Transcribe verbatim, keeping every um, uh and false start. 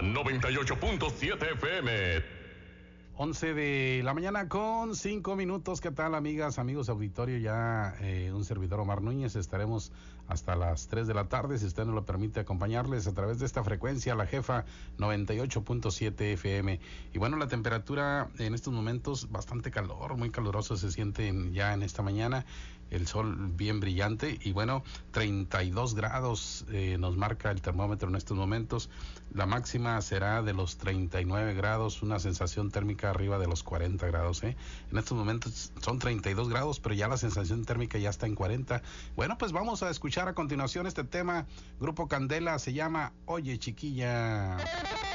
noventa y ocho punto siete F M. once de la mañana con cinco minutos. ¿Qué tal, amigas, amigos auditorio? Ya eh, un servidor, Omar Núñez. Estaremos hasta las tres de la tarde, si usted nos lo permite, acompañarles a través de esta frecuencia, la jefa noventa y ocho punto siete F M. Y bueno, la temperatura en estos momentos, bastante calor, muy caluroso se siente en, ya en esta mañana. El sol bien brillante y bueno, treinta y dos grados eh, nos marca el termómetro en estos momentos. La máxima será de los treinta y nueve grados, una sensación térmica arriba de los cuarenta grados. ¿eh? En estos momentos son treinta y dos grados, pero ya la sensación térmica ya está en cuarenta. Bueno, pues vamos a escuchar a continuación este tema. Grupo Candela, se llama Oye Chiquilla.